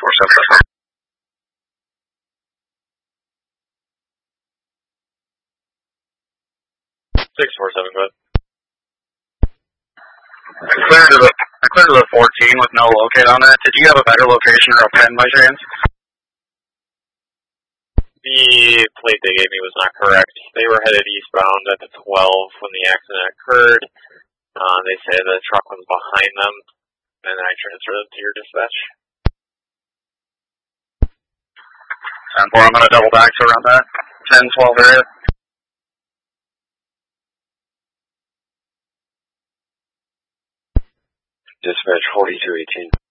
647. 647, go ahead. I cleared to the 14 with no locate on it. Did you have a better location or a pen by chance? The plate they gave me was not correct. They were headed eastbound at the 12 when the accident occurred. They say the truck was behind them, and I transferred them to your dispatch. 10-4, I'm going to double back to around that 10-12 area. Dispatch 4218.